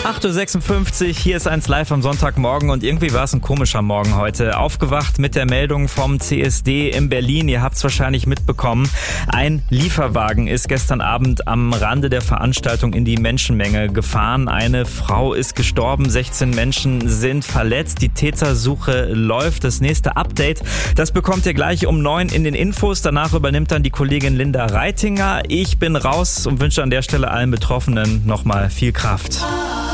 8.56 Uhr, hier ist 1 live am Sonntagmorgen und irgendwie war es ein komischer Morgen heute. Aufgewacht mit der Meldung vom CSD in Berlin, ihr habt es wahrscheinlich mitbekommen. Ein Lieferwagen ist gestern Abend am Rande der Veranstaltung in die Menschenmenge gefahren. Eine Frau ist gestorben, 16 Menschen sind verletzt. Die Tätersuche läuft. Das nächste Update, das bekommt ihr gleich um 9 in den Infos. Danach übernimmt dann die Kollegin Linda Reitinger. Ich bin raus und wünsche an der Stelle allen Betroffenen nochmal viel Kraft.